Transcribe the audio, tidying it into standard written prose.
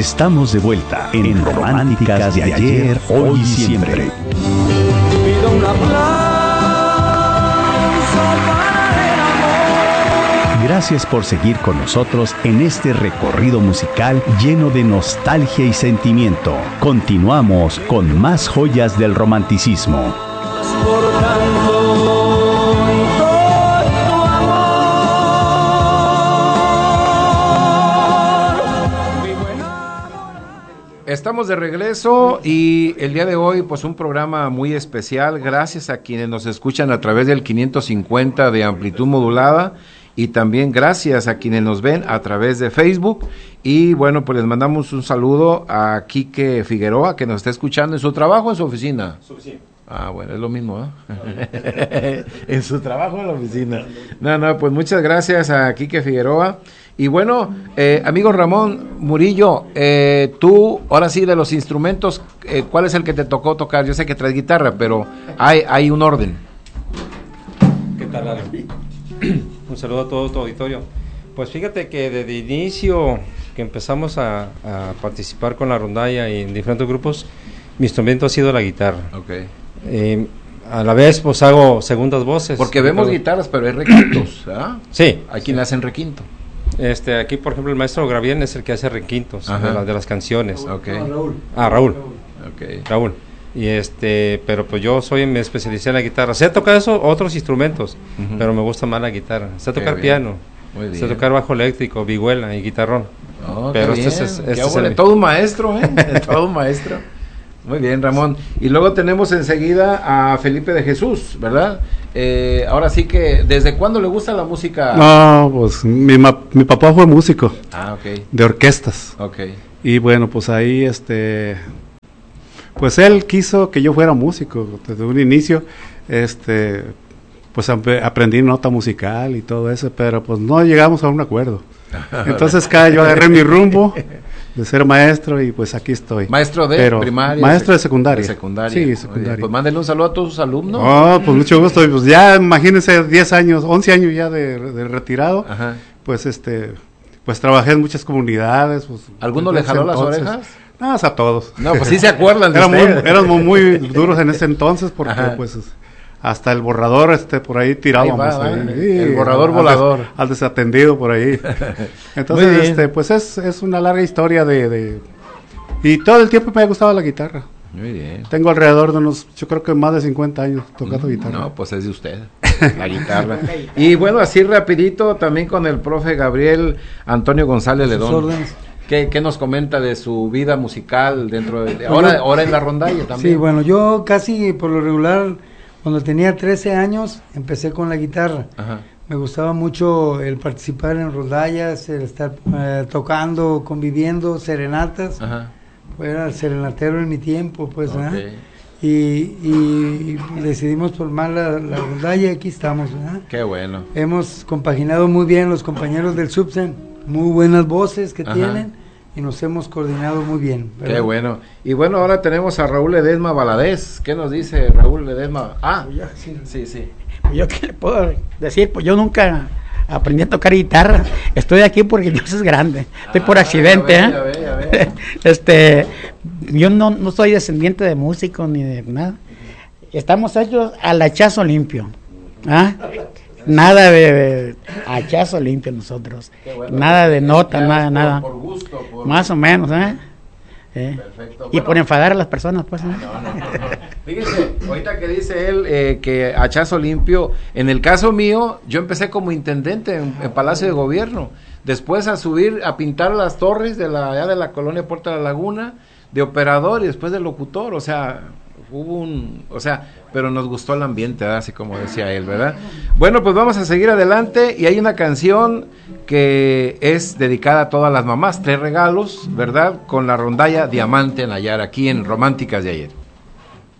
Estamos de vuelta en Románticas de ayer, hoy y siempre. Pido un aplauso para el amor. Gracias por seguir con nosotros en este recorrido musical lleno de nostalgia y sentimiento. Continuamos con más joyas del romanticismo. Por tanto, y todo tu amor. Estamos de regreso y el día de hoy pues un programa muy especial, gracias a quienes nos escuchan a través del 550 de amplitud modulada y también gracias a quienes nos ven a través de Facebook. Y bueno, pues les mandamos un saludo a Quique Figueroa, que nos está escuchando en su trabajo o en su oficina. Su oficina. Ah, bueno, es lo mismo, ¿eh? En su trabajo en la oficina. No, pues muchas gracias a Quique Figueroa. Y bueno, amigo Ramón Murillo, tú, ahora sí, de los instrumentos, ¿cuál es el que te tocó tocar? Yo sé que traes guitarra, pero hay un orden. ¿Qué tal, Ale? Un saludo a todo tu auditorio. Pues fíjate que desde el inicio que empezamos a participar con la rondalla y en diferentes grupos, mi instrumento ha sido la guitarra. Okay. A la vez pues hago segundas voces. Porque vemos guitarras, pero hay requintos, ¿ah? Sí. Hay quien hacen requinto. Aquí por ejemplo el maestro Gravien es el que hace requintos de las canciones. Okay. Raúl. Okay. Raúl. Y pero pues yo me especialicé en la guitarra. Sé tocar otros instrumentos, pero me gusta más la guitarra. Sé tocar piano. Muy bien. Sé tocar bajo eléctrico, vihuela y guitarrón. Pero este es todo un maestro, todo un maestro. Muy bien, Ramón. Y luego tenemos enseguida a Felipe de Jesús, ¿verdad? Ahora sí que, ¿desde cuándo le gusta la música? No, pues mi papá fue músico. Ah, ok. De orquestas. Ok. Y bueno, pues ahí, pues él quiso que yo fuera músico. Desde un inicio, pues aprendí nota musical y todo eso, pero pues no llegamos a un acuerdo. Entonces yo agarré mi rumbo de ser maestro y pues aquí estoy. ¿Maestro de primaria? Maestro de secundaria. De secundaria. Sí, secundaria. Pues mándenle un saludo a todos sus alumnos. Oh, pues mucho gusto. Pues ya imagínense 10 años, 11 años ya de retirado. Ajá. Pues pues trabajé en muchas comunidades. Pues, ¿Alguno le jaló las orejas? No, a todos. No, pues sí se acuerdan de éramos muy duros en ese entonces porque pues hasta el borrador por ahí tirábamos. El borrador volador. Al desatendido por ahí. Entonces, pues es una larga historia y todo el tiempo me ha gustado la guitarra. Muy bien. Tengo alrededor de yo creo que más de 50 años tocando guitarra. No, pues es de usted, la guitarra. Y bueno, así rapidito, también con el profe Gabriel Antonio González Ledón. ¿Qué nos comenta de su vida musical dentro de ahora en la rondalla también? Sí, bueno, yo casi por lo regular, cuando tenía 13 años, empecé con la guitarra. Ajá. Me gustaba mucho el participar en rondallas, el estar tocando, conviviendo, serenatas. Ajá. Era el serenatero en mi tiempo, pues, okay. Y decidimos formar la rondalla y aquí estamos, ¿verdad? Qué bueno. Hemos compaginado muy bien los compañeros del Subsen, muy buenas voces que tienen y nos hemos coordinado muy bien, ¿verdad? Qué bueno. Y bueno, ahora tenemos a Raúl Ledesma Valadez. ¿Qué nos dice Raúl Ledesma? Sí. ¿Yo qué le puedo decir? Pues yo nunca aprendí a tocar guitarra. Estoy aquí porque Dios es grande. Estoy por accidente, ya ve. Yo no soy descendiente de músicos ni de nada. Estamos hechos al hachazo limpio. Nada de hachazo limpio nosotros. Bueno, nada de nota, nada. Por gusto. Más o menos, Perfecto. Y por enfadar a las personas, pues. No. Fíjese, ahorita que dice él que hachazo limpio, en el caso mío, yo empecé como intendente en Palacio de Gobierno. Después a subir, a pintar las torres allá de la colonia Puerta de la Laguna, de operador y después de locutor, pero nos gustó el ambiente, ¿verdad? Así como decía él, ¿verdad? Bueno, pues vamos a seguir adelante y hay una canción que es dedicada a todas las mamás, 3 regalos, ¿verdad? Con la rondalla Diamante Nayar, aquí en Románticas de Ayer.